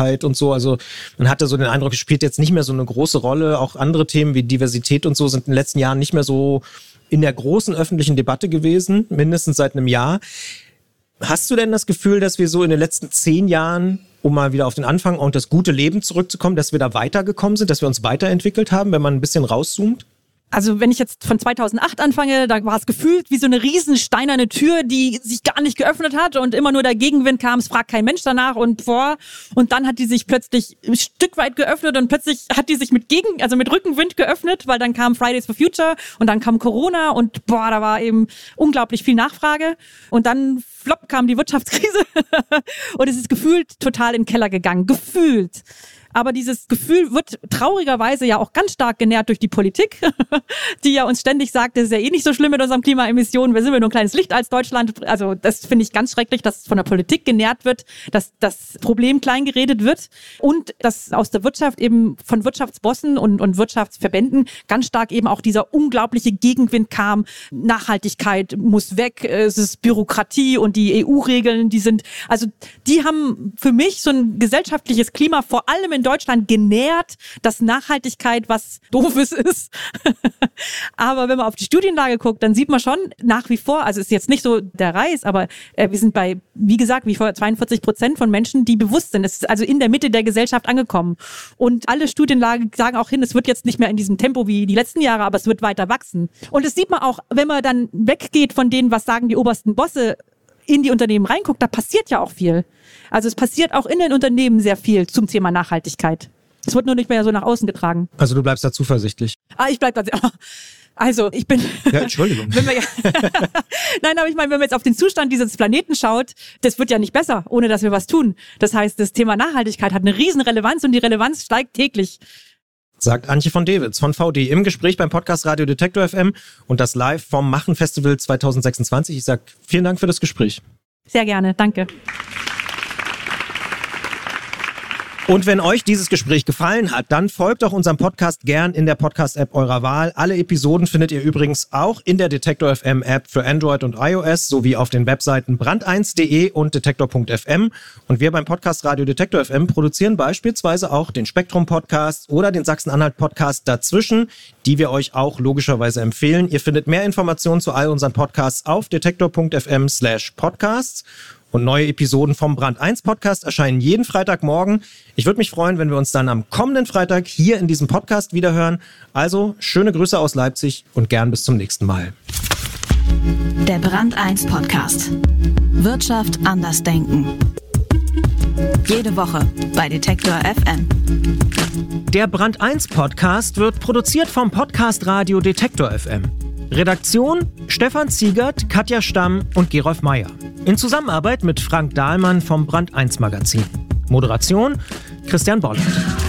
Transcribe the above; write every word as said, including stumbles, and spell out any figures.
Nachhaltigkeit und so. Also man hatte so den Eindruck, es spielt jetzt nicht mehr so eine große Rolle. Auch andere Themen wie Diversität und so sind in den letzten Jahren nicht mehr so in der großen öffentlichen Debatte gewesen, mindestens seit einem Jahr. Hast du denn das Gefühl, dass wir so in den letzten zehn Jahren, um mal wieder auf den Anfang und das gute Leben zurückzukommen, dass wir da weitergekommen sind, dass wir uns weiterentwickelt haben, wenn man ein bisschen rauszoomt? Also wenn ich jetzt von zweitausendacht anfange, da war es gefühlt wie so eine riesen steinerne Tür, die sich gar nicht geöffnet hat und immer nur der Gegenwind kam, es fragt kein Mensch danach und vor. Und dann hat die sich plötzlich ein Stück weit geöffnet und plötzlich hat die sich mit Gegen, also mit Rückenwind geöffnet, weil dann kam Fridays for Future und dann kam Corona und boah, da war eben unglaublich viel Nachfrage. Und dann flop kam die Wirtschaftskrise und es ist gefühlt total in den Keller gegangen. Gefühlt. Aber dieses Gefühl wird traurigerweise ja auch ganz stark genährt durch die Politik, die ja uns ständig sagt, das ist ja eh nicht so schlimm mit unseren Klimaemissionen, wir sind ja nur ein kleines Licht als Deutschland. Also das finde ich ganz schrecklich, dass von der Politik genährt wird, dass das Problem kleingeredet wird und dass aus der Wirtschaft eben von Wirtschaftsbossen und, und Wirtschaftsverbänden ganz stark eben auch dieser unglaubliche Gegenwind kam. Nachhaltigkeit muss weg, es ist Bürokratie und die E U-Regeln, die sind, also die haben für mich so ein gesellschaftliches Klima vor allem in in Deutschland genährt, dass Nachhaltigkeit was Doofes ist. Aber wenn man auf die Studienlage guckt, dann sieht man schon nach wie vor, also ist jetzt nicht so der Reiß, aber äh, wir sind bei, wie gesagt, wie vorher zweiundvierzig Prozent von Menschen, die bewusst sind. Es ist also in der Mitte der Gesellschaft angekommen. Und alle Studienlagen sagen auch hin, es wird jetzt nicht mehr in diesem Tempo wie die letzten Jahre, aber es wird weiter wachsen. Und das sieht man auch, wenn man dann weggeht von denen, was sagen die obersten Bosse, in die Unternehmen reinguckt, da passiert ja auch viel. Also es passiert auch in den Unternehmen sehr viel zum Thema Nachhaltigkeit. Es wird nur nicht mehr so nach außen getragen. Also du bleibst da zuversichtlich? Ah, ich bleib da. Also ich bin... Ja, Entschuldigung. wenn wir ja, Nein, aber ich meine, wenn man jetzt auf den Zustand dieses Planeten schaut, das wird ja nicht besser, ohne dass wir was tun. Das heißt, das Thema Nachhaltigkeit hat eine riesen Relevanz und die Relevanz steigt täglich. Sagt Antje von Dewitz von V D im Gespräch beim Podcast Radio Detektor F M und das live vom Machen Festival zwanzig sechsundzwanzig. Ich sage vielen Dank für das Gespräch. Sehr gerne, danke. Und wenn euch dieses Gespräch gefallen hat, dann folgt doch unserem Podcast gern in der Podcast-App eurer Wahl. Alle Episoden findet ihr übrigens auch in der Detektor F M App für Android und iOS sowie auf den Webseiten brand eins punkt de und detektor punkt f m. Und wir beim Podcast Radio Detektor F M produzieren beispielsweise auch den Spektrum-Podcast oder den Sachsen-Anhalt-Podcast dazwischen, die wir euch auch logischerweise empfehlen. Ihr findet mehr Informationen zu all unseren Podcasts auf detektor punkt f m slash podcasts. Und neue Episoden vom Brand eins Podcast erscheinen jeden Freitagmorgen. Ich würde mich freuen, wenn wir uns dann am kommenden Freitag hier in diesem Podcast wiederhören. Also schöne Grüße aus Leipzig und gern bis zum nächsten Mal. Der Brand eins Podcast. Wirtschaft anders denken. Jede Woche bei Detektor F M. Der Brand eins Podcast wird produziert vom Podcast Radio Detektor F M. Redaktion Stefan Ziegert, Katja Stamm und Gerolf Meyer. In Zusammenarbeit mit Frank Dahlmann vom Brand eins Magazin. Moderation Christian Bollert.